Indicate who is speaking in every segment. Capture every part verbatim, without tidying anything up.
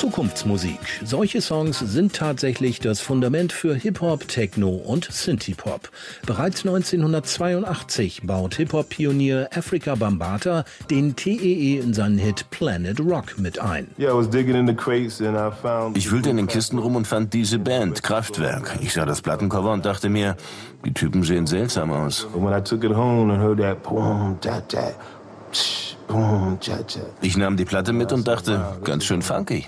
Speaker 1: Zukunftsmusik. Solche Songs sind tatsächlich das Fundament für Hip-Hop, Techno und Synthie-Pop. Bereits neunzehnhundertzweiundachtzig baut Hip-Hop-Pionier Afrika Bambaataa den T E E in seinen Hit Planet Rock mit ein.
Speaker 2: Ich wühlte in den Kisten rum und fand diese Band, Kraftwerk. Ich sah das Plattencover und dachte mir, die Typen sehen seltsam aus. Ich nahm die Platte mit und dachte, ganz schön funky.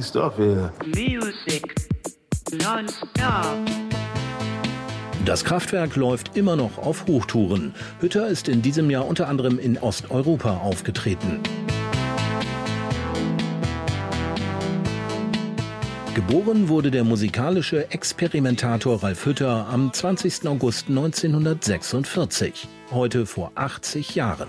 Speaker 1: Das Kraftwerk läuft immer noch auf Hochtouren. Hütter ist in diesem Jahr unter anderem in Osteuropa aufgetreten. Geboren wurde der musikalische Experimentator Ralf Hütter am zwanzigsten August neunzehnhundertsechsundvierzig, heute vor achtzig Jahren.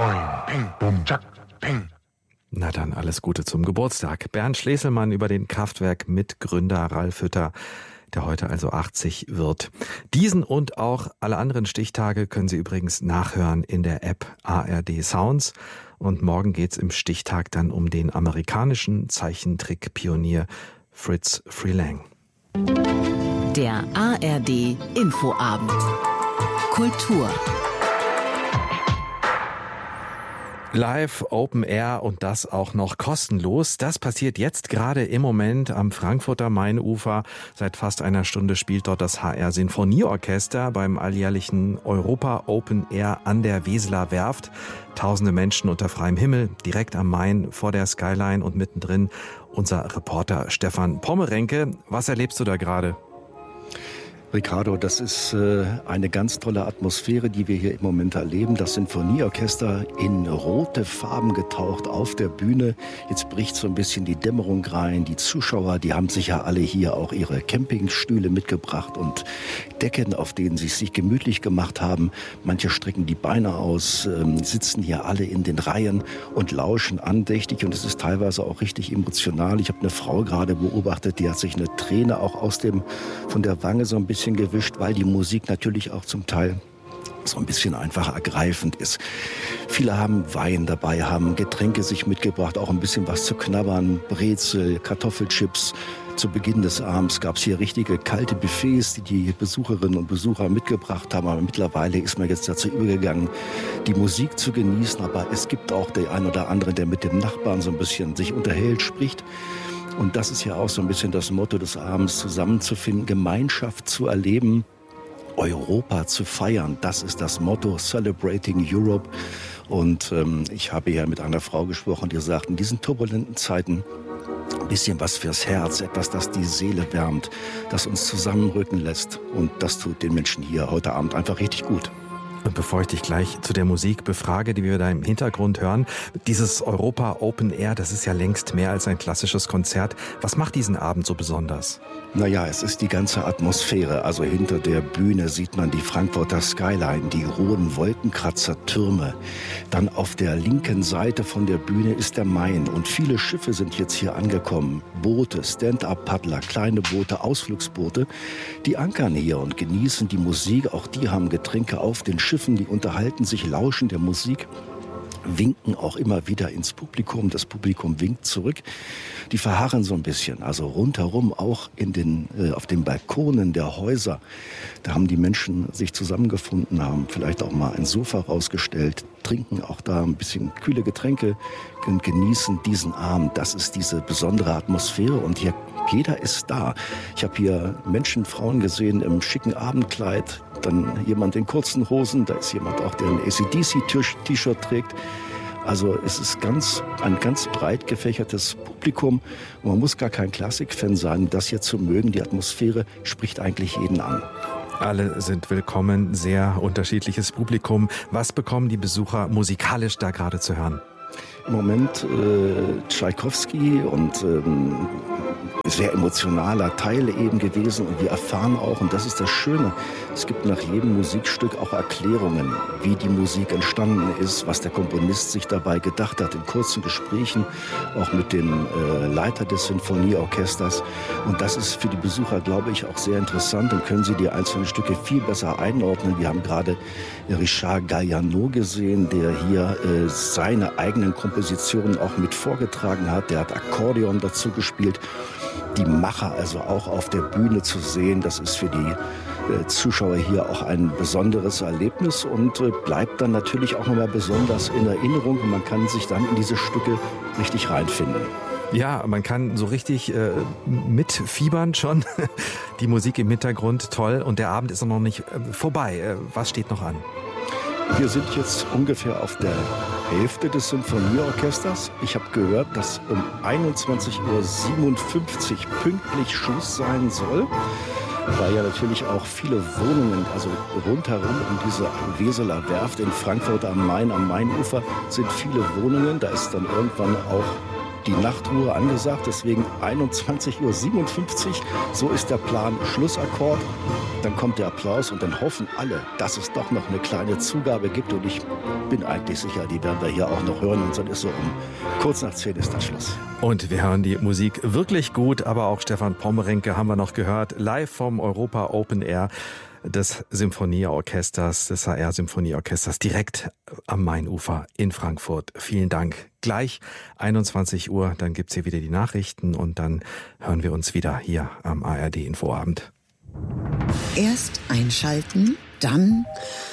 Speaker 3: Na dann alles Gute zum Geburtstag. Bernd Schleselmann über den Kraftwerk-Mitgründer Ralf Hütter, der heute also achtzig wird. Diesen und auch alle anderen Stichtage können Sie übrigens nachhören in der App A R D Sounds. Und morgen geht's im Stichtag dann um den amerikanischen Zeichentrick-Pionier Fritz Freleng.
Speaker 4: Der A R D Infoabend. Kultur.
Speaker 3: Live, Open Air und das auch noch kostenlos. Das passiert jetzt gerade im Moment am Frankfurter Mainufer. Seit fast einer Stunde spielt dort das H R Sinfonieorchester beim alljährlichen Europa Open Air an der Weseler Werft. Tausende Menschen unter freiem Himmel, direkt am Main vor der Skyline und mittendrin unser Reporter Stefan Pommerenke. Was erlebst du da gerade?
Speaker 5: Ricardo, das ist äh, eine ganz tolle Atmosphäre, die wir hier im Moment erleben. Das Sinfonieorchester in rote Farben getaucht auf der Bühne. Jetzt bricht so ein bisschen die Dämmerung rein. Die Zuschauer, die haben sich ja alle hier auch ihre Campingstühle mitgebracht und Decken, auf denen sie es sich gemütlich gemacht haben. Manche strecken die Beine aus, ähm, sitzen hier alle in den Reihen und lauschen andächtig. Und es ist teilweise auch richtig emotional. Ich habe eine Frau gerade beobachtet, die hat sich eine Träne auch aus dem, von der Wange so ein bisschen gewischt, weil die Musik natürlich auch zum Teil so ein bisschen einfach ergreifend ist. Viele haben Wein dabei, haben Getränke sich mitgebracht, auch ein bisschen was zu knabbern, Brezel, Kartoffelchips. Zu Beginn des Abends gab es hier richtige kalte Buffets, die die Besucherinnen und Besucher mitgebracht haben. Aber mittlerweile ist man jetzt dazu übergegangen, die Musik zu genießen. Aber es gibt auch den einen oder anderen, der mit dem Nachbarn so ein bisschen sich unterhält, spricht. Und das ist ja auch so ein bisschen das Motto des Abends, zusammenzufinden, Gemeinschaft zu erleben, Europa zu feiern. Das ist das Motto, Celebrating Europe. Und ähm, ich habe ja mit einer Frau gesprochen, die sagt, in diesen turbulenten Zeiten ein bisschen was fürs Herz, etwas, das die Seele wärmt, das uns zusammenrücken lässt. Und das tut den Menschen hier heute Abend einfach richtig gut.
Speaker 3: Und bevor ich dich gleich zu der Musik befrage, die wir da im Hintergrund hören, dieses Europa Open Air, das ist ja längst mehr als ein klassisches Konzert. Was macht diesen Abend so besonders?
Speaker 5: Naja, es ist die ganze Atmosphäre. Also hinter der Bühne sieht man die Frankfurter Skyline, die hohen Wolkenkratzer-Türme. Dann auf der linken Seite von der Bühne ist der Main. Und viele Schiffe sind jetzt hier angekommen. Boote, Stand-up-Paddler, kleine Boote, Ausflugsboote. Die ankern hier und genießen die Musik. Auch die haben Getränke auf den Schiffen, die unterhalten sich, lauschen der Musik, winken auch immer wieder ins Publikum. Das Publikum winkt zurück. Die verharren so ein bisschen, also rundherum auch in den, äh, auf den Balkonen der Häuser. Da haben die Menschen sich zusammengefunden, haben vielleicht auch mal ein Sofa rausgestellt, trinken auch da ein bisschen kühle Getränke und genießen diesen Abend. Das ist diese besondere Atmosphäre und hier jeder ist da. Ich habe hier Menschen, Frauen gesehen im schicken Abendkleid, dann jemand in kurzen Hosen, da ist jemand auch, der ein A C D C-T-Shirt trägt. Also es ist ganz, ein ganz breit gefächertes Publikum. Und man muss gar kein Klassikfan sein, um das hier zu mögen. Die Atmosphäre spricht eigentlich jeden an.
Speaker 3: Alle sind willkommen, sehr unterschiedliches Publikum. Was bekommen die Besucher musikalisch da gerade zu hören?
Speaker 5: Im Moment äh, Tschaikowski und ähm, sehr emotionaler Teil eben gewesen und wir erfahren auch, und das ist das Schöne, es gibt nach jedem Musikstück auch Erklärungen, wie die Musik entstanden ist, was der Komponist sich dabei gedacht hat, in kurzen Gesprächen, auch mit dem äh, Leiter des Sinfonieorchesters. Und das ist für die Besucher, glaube ich, auch sehr interessant. Dann können sie die einzelnen Stücke viel besser einordnen. Wir haben gerade Richard Galliano gesehen, der hier äh, seine eigenen Kompositionen auch mit vorgetragen hat. Der hat Akkordeon dazu gespielt. Die Macher also auch auf der Bühne zu sehen, das ist für die äh, Zuschauer hier auch ein besonderes Erlebnis und äh, bleibt dann natürlich auch nochmal besonders in Erinnerung und man kann sich dann in diese Stücke richtig reinfinden.
Speaker 3: Ja, man kann so richtig äh, mitfiebern schon. Die Musik im Hintergrund, toll. Und der Abend ist noch nicht äh, vorbei. Äh, was steht noch an?
Speaker 5: Wir sind jetzt ungefähr auf der Hälfte des Sinfonieorchesters. Ich habe gehört, dass um einundzwanzig Uhr siebenundfünfzig pünktlich Schluss sein soll, weil ja natürlich auch viele Wohnungen, also rundherum um diese Weseler Werft in Frankfurt am Main, am Mainufer, sind viele Wohnungen. Da ist dann irgendwann auch die Nachtruhe angesagt, deswegen einundzwanzig Uhr siebenundfünfzig, so ist der Plan, Schlussakkord. Dann kommt der Applaus und dann hoffen alle, dass es doch noch eine kleine Zugabe gibt und ich bin eigentlich sicher, die werden wir hier auch noch hören und dann ist so um kurz nach zehn ist dann Schluss.
Speaker 3: Und wir hören die Musik wirklich gut, aber auch Stefan Pommerenke haben wir noch gehört, live vom Europa Open Air des Symphonieorchesters, des H R-Symphonieorchesters, direkt am Mainufer in Frankfurt. Vielen Dank. Gleich einundzwanzig Uhr, dann gibt's hier wieder die Nachrichten und dann hören wir uns wieder hier am A R D-Infoabend.
Speaker 6: Erst einschalten, dann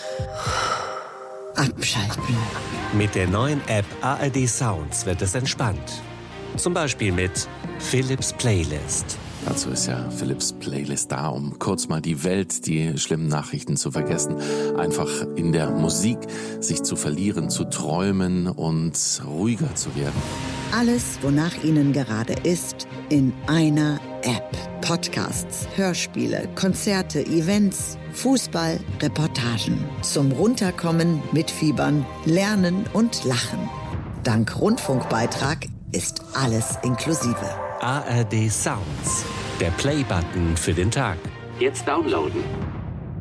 Speaker 6: abschalten.
Speaker 7: Mit der neuen App A R D Sounds wird es entspannt. Zum Beispiel mit Philips Playlist.
Speaker 8: Dazu ist ja Philips Playlist da, um kurz mal die Welt, die schlimmen Nachrichten zu vergessen. Einfach in der Musik sich zu verlieren, zu träumen und ruhiger zu werden.
Speaker 6: Alles, wonach Ihnen gerade ist, in einer App. Podcasts, Hörspiele, Konzerte, Events, Fußball, Reportagen. Zum Runterkommen, Mitfiebern, Lernen und Lachen. Dank Rundfunkbeitrag ist alles inklusive.
Speaker 7: A R D Sounds, der Play-Button für den Tag. Jetzt downloaden.